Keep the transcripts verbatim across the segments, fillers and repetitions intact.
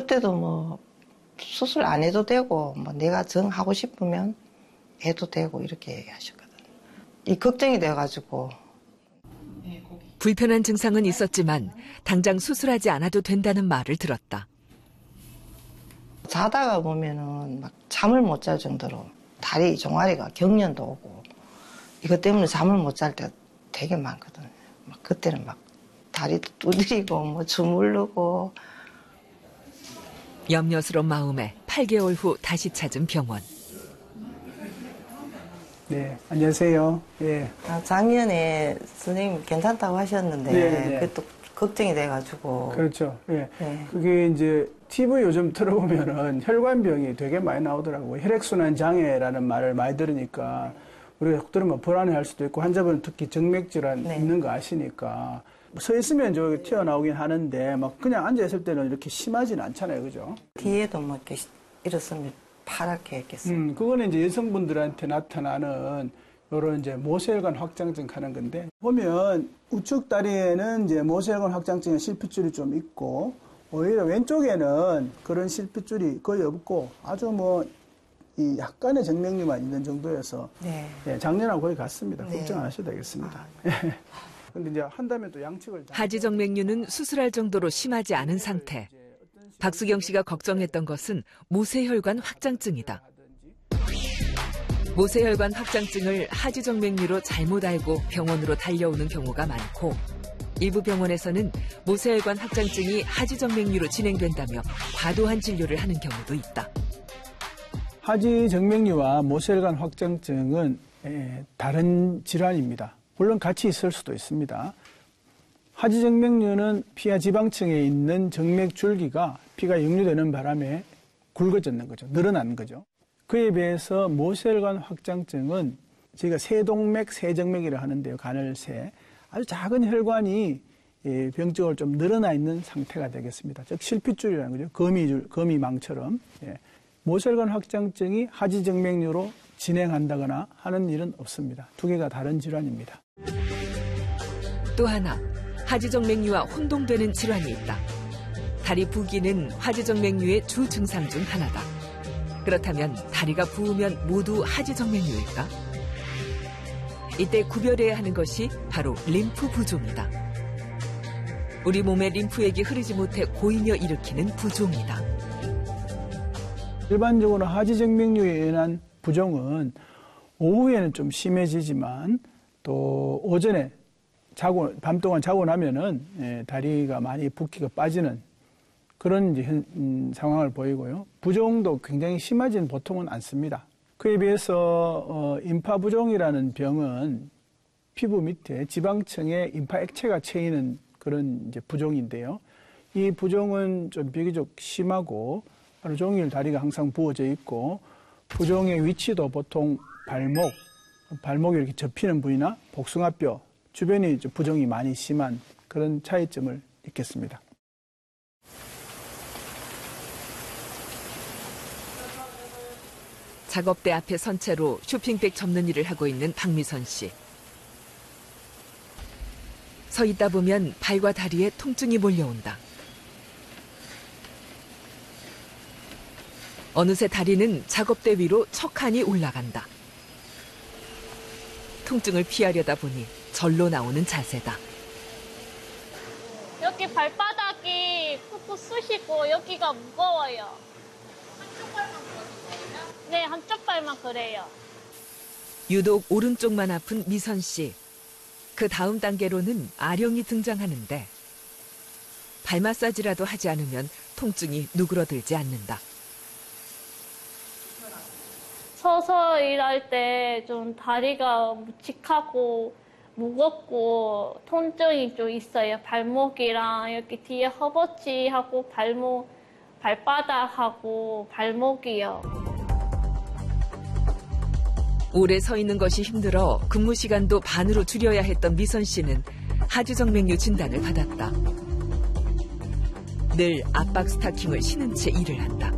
그때도 뭐 수술 안 해도 되고 뭐 내가 정하고 싶으면 해도 되고 이렇게 얘기하셨거든요. 이 걱정이 돼가지고. 불편한 증상은 있었지만 당장 수술하지 않아도 된다는 말을 들었다. 자다가 보면은 막 잠을 못 잘 정도로 다리 종아리가 경련도 오고 이것 때문에 잠을 못 잘 때가 되게 많거든요. 막 그때는 막 다리도 두드리고 뭐 주물르고. 염려스러운 마음에 팔 개월 후 다시 찾은 병원. 네, 안녕하세요. 예. 아, 작년에 선생님 괜찮다고 하셨는데 네, 그게 또 걱정이 돼가지고. 그렇죠. 예. 네. 그게 이제 티비 요즘 들어보면은 혈관병이 되게 많이 나오더라고요. 혈액순환 장애라는 말을 많이 들으니까 우리가 들으면 불안해할 수도 있고 환자분은 특히 정맥질환 네. 있는 거 아시니까 서 있으면 저기 튀어나오긴 하는데 막 그냥 앉아 있을 때는 이렇게 심하진 않잖아요, 그죠? 뒤에도 뭐 이렇게 일었으면 파랗게 했겠어요. 음, 그거는 이제 여성분들한테 나타나는 요런 이제 모세혈관 확장증 하는 건데 보면 우측 다리에는 이제 모세혈관 확장증의 실핏줄이 좀 있고 오히려 왼쪽에는 그런 실핏줄이 거의 없고 아주 뭐 이 약간의 정맥류만 있는 정도여서 네. 예, 작년하고 거의 같습니다. 네. 걱정 안 하셔도 되겠습니다. 아, 네. 근데 이제 한다면 또 양측을 하지정맥류는 수술할 정도로 심하지 않은 상태. 박수경 씨가 걱정했던 것은 모세혈관 확장증이다. 모세혈관 확장증을 하지정맥류로 잘못 알고 병원으로 달려오는 경우가 많고 일부 병원에서는 모세혈관 확장증이 하지정맥류로 진행된다며 과도한 진료를 하는 경우도 있다. 하지정맥류와 모세혈관 확장증은 다른 질환입니다. 물론 같이 있을 수도 있습니다. 하지정맥류는 피하 지방층에 있는 정맥 줄기가 피가 역류되는 바람에 굵어졌는 거죠. 늘어나는 거죠. 그에 비해서 모세혈관 확장증은 저희가 세동맥, 세정맥이라 하는데요. 간을 세. 아주 작은 혈관이 병적으로 좀 늘어나 있는 상태가 되겠습니다. 즉 실핏줄이라는 거죠. 거미줄, 거미망처럼. 모세혈관 확장증이 하지정맥류로 진행한다거나 하는 일은 없습니다. 두 개가 다른 질환입니다. 또 하나, 하지정맥류와 혼동되는 질환이 있다. 다리 부기는 하지정맥류의 주 증상 중 하나다. 그렇다면 다리가 부으면 모두 하지정맥류일까? 이때 구별해야 하는 것이 바로 림프 부종이다. 우리 몸에 림프액이 흐르지 못해 고이며 일으키는 부종이다. 일반적으로 하지정맥류에 의한 부종은 오후에는 좀 심해지지만 또 오전에 자고 밤 동안 자고 나면은 예, 다리가 많이 붓기가 빠지는 그런 이제 현, 음, 상황을 보이고요. 부종도 굉장히 심하진 보통은 않습니다. 그에 비해서 어, 임파부종이라는 병은 피부 밑에 지방층에 임파 액체가 채이는 그런 이제 부종인데요. 이 부종은 좀 비교적 심하고 하루 종일 다리가 항상 부어져 있고 부종의 위치도 보통 발목, 발목이 이렇게 접히는 부위나 복숭아뼈 주변이 부종이 많이 심한 그런 차이점을 있겠습니다. 작업대 앞에 선 채로 쇼핑백 접는 일을 하고 있는 박미선 씨. 서 있다 보면 발과 다리에 통증이 몰려온다. 어느새 다리는 작업대 위로 척하니 올라간다. 통증을 피하려다 보니 절로 나오는 자세다. 여기 발바닥이 푹푹 쑤시고 여기가 무거워요. 한쪽 발만 그러는 거예요? 네, 한쪽 발만 그래요. 유독 오른쪽만 아픈 미선 씨. 그 다음 단계로는 아령이 등장하는데 발 마사지라도 하지 않으면 통증이 누그러들지 않는다. 서서 일할 때 좀 다리가 묵직하고 무겁고 통증이 좀 있어요. 발목이랑 여기 뒤에 허벅지하고 발목, 발바닥하고 발목이요. 오래 서 있는 것이 힘들어 근무 시간도 반으로 줄여야 했던 미선 씨는 하지정맥류 진단을 받았다. 늘 압박 스타킹을 신은 채 일을 한다.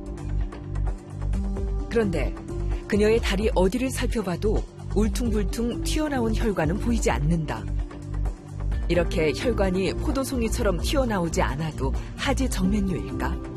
그런데 그녀의 다리 어디를 살펴봐도 울퉁불퉁 튀어나온 혈관은 보이지 않는다. 이렇게 혈관이 포도송이처럼 튀어나오지 않아도 하지정맥류일까?